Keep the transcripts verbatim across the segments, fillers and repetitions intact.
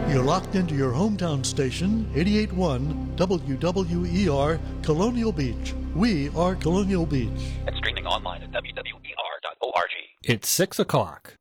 You're locked into your hometown station, eighty-eight point one W W E R, Colonial Beach. We are Colonial Beach. And streaming online at w w e r dot org. It's six o'clock.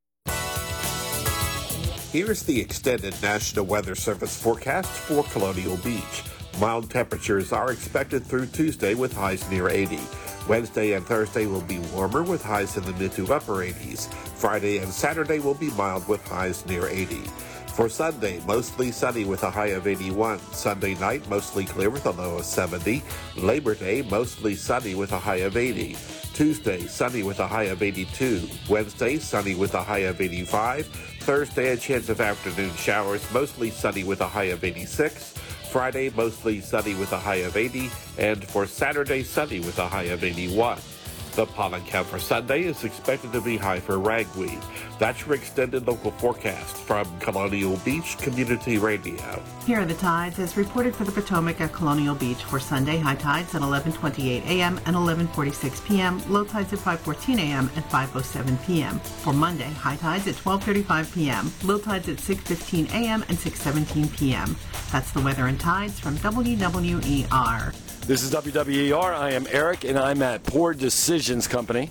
Here's the extended National Weather Service forecast for Colonial Beach. Mild temperatures are expected through Tuesday with highs near eighty. Wednesday and Thursday will be warmer with highs in the mid to upper eighties. Friday and Saturday will be mild with highs near eighty. For Sunday, mostly sunny with a high of eighty-one. Sunday night, mostly clear with a low of seventy. Labor Day, mostly sunny with a high of eighty. Tuesday, sunny with a high of eighty-two. Wednesday, sunny with a high of eighty-five. Thursday, a chance of afternoon showers, mostly sunny with a high of eighty-six. Friday, mostly sunny with a high of eighty. And for Saturday, sunny with a high of eighty-one. The pollen count for Sunday is expected to be high for ragweed. That's your extended local forecast from Colonial Beach Community Radio. Here are the tides as reported for the Potomac at Colonial Beach for Sunday. High tides at eleven twenty-eight a.m. and eleven forty-six p.m. Low tides at five fourteen a.m. and five oh seven p.m. For Monday, high tides at twelve thirty-five p.m. Low tides at six fifteen a.m. and six seventeen p.m. That's the weather and tides from W W E R. This is W W E R. I am Eric, and I'm at Poor Decisions Company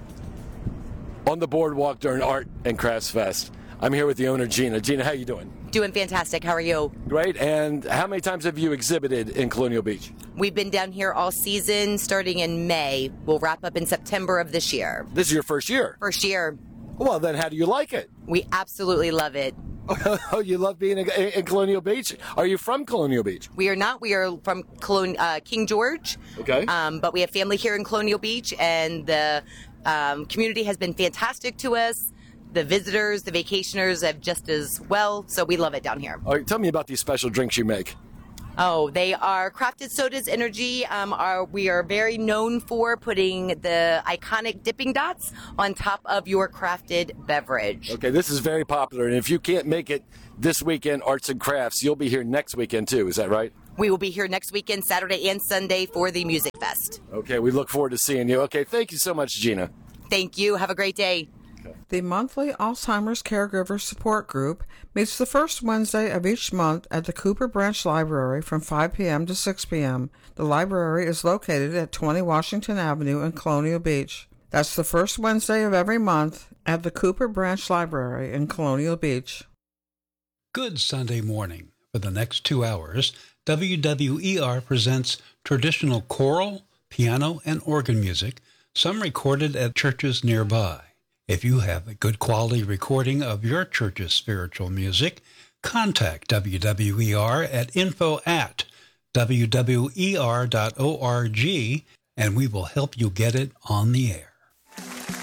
on the boardwalk during Art and Crafts Fest. I'm here with the owner, Gina. Gina, how you doing? Doing fantastic. How are you? Great. And how many times have you exhibited in Colonial Beach? We've been down here all season, starting in May. We'll wrap up in September of this year. This is your first year? First year. Well, then how do you like it? We absolutely love it. Oh, you love being in, in Colonial Beach? Are you from Colonial Beach? We are not. We are from Colon- uh, King George. Okay. Um, but we have family here in Colonial Beach, and the um, community has been fantastic to us. The visitors, the vacationers have just as well, so we love it down here. All right, tell me about these special drinks you make. Oh, they are Crafted Sodas Energy. Um, are we are very known for putting the iconic dipping dots on top of your crafted beverage. Okay, this is very popular, and if you can't make it this weekend, Arts and Crafts, you'll be here next weekend too. Is that right? We will be here next weekend, Saturday and Sunday, for the Music Fest. Okay, we look forward to seeing you. Okay, thank you so much, Gina. Thank you. Have a great day. The monthly Alzheimer's Caregiver Support Group meets the first Wednesday of each month at the Cooper Branch Library from five p.m. to six p.m. The library is located at twenty Washington Avenue in Colonial Beach. That's the first Wednesday of every month at the Cooper Branch Library in Colonial Beach. Good Sunday morning. For the next two hours, W W E R presents traditional choral, piano, and organ music, some recorded at churches nearby. If you have a good quality recording of your church's spiritual music, contact W W E R at info at w w e r dot org, and we will help you get it on the air.